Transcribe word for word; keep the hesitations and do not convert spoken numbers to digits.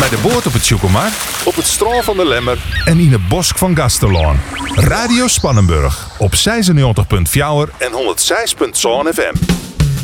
bij de boot op het Tjoekelmar, op het strand van de Lemmer en in het bosk van Gasterlaan. Radio Spannenburg op zesennegentig komma vier en honderdzes komma zeven F M.